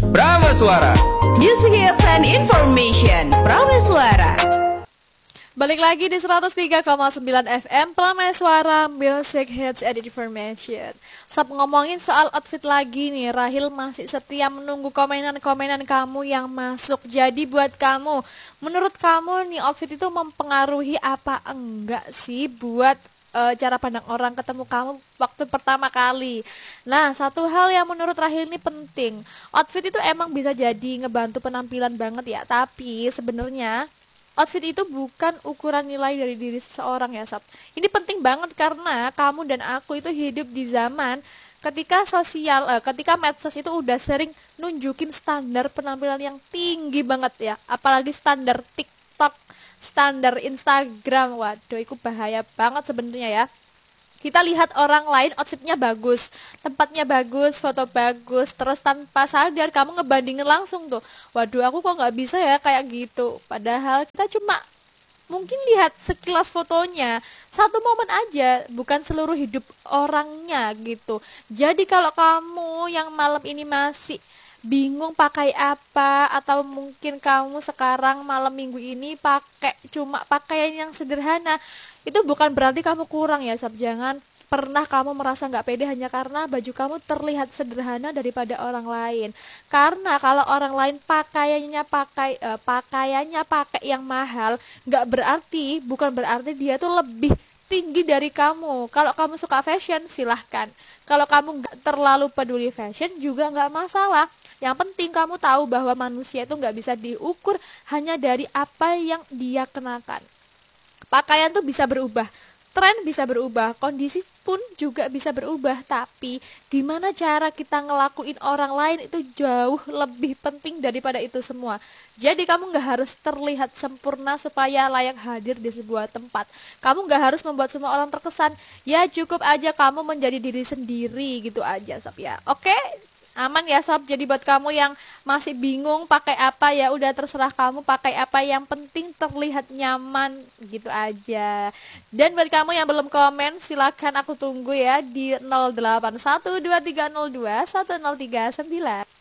Prameswara. Music hits and information. Prameswara. Balik lagi di 103,9 FM Prameswara, Music Hits and Information. Sab ngomongin soal outfit lagi nih, Rahil masih setia menunggu komenan-komenan kamu yang masuk. Jadi buat kamu, menurut kamu nih outfit itu mempengaruhi apa enggak sih buat cara pandang orang ketemu kamu waktu pertama kali? Nah, satu hal yang menurut Rahil ini penting, outfit itu emang bisa jadi ngebantu penampilan banget ya, tapi sebenarnya outfit itu bukan ukuran nilai dari diri seseorang ya, Sab. Ini penting banget karena kamu dan aku itu hidup di zaman ketika medsos itu udah sering nunjukin standar penampilan yang tinggi banget ya, apalagi standar TikTok, standar Instagram. Waduh, itu bahaya banget sebenarnya ya. Kita lihat orang lain outfitnya bagus, tempatnya bagus, foto bagus, terus tanpa sadar kamu ngebandingin langsung tuh. Waduh, aku kok nggak bisa ya kayak gitu. Padahal kita cuma mungkin lihat sekilas fotonya, satu momen aja, bukan seluruh hidup orangnya gitu. Jadi kalau kamu yang malam ini masih bingung pakai apa, atau mungkin kamu sekarang malam minggu ini pakai cuma pakaian yang sederhana, itu bukan berarti kamu kurang ya, Sab. Jangan pernah kamu merasa nggak pede hanya karena baju kamu terlihat sederhana daripada orang lain. Karena kalau orang lain pakaiannya pakai yang mahal, bukan berarti dia tuh lebih tinggi dari kamu. Kalau kamu suka fashion, silahkan. Kalau kamu nggak terlalu peduli fashion juga nggak masalah. Yang penting kamu tahu bahwa manusia itu nggak bisa diukur hanya dari apa yang dia kenakan. Pakaian tuh bisa berubah, tren bisa berubah, kondisi pun juga bisa berubah. Tapi gimana cara kita ngelakuin orang lain itu jauh lebih penting daripada itu semua. Jadi kamu gak harus terlihat sempurna supaya layak hadir di sebuah tempat. Kamu gak harus membuat semua orang terkesan. Ya cukup aja kamu menjadi diri sendiri, gitu aja, Sob ya. Oke? Aman ya, Sob. Jadi buat kamu yang masih bingung pakai apa, ya udah terserah kamu pakai apa, yang penting terlihat nyaman, gitu aja. Dan buat kamu yang belum komen, silakan aku tunggu ya di 0812302103 9.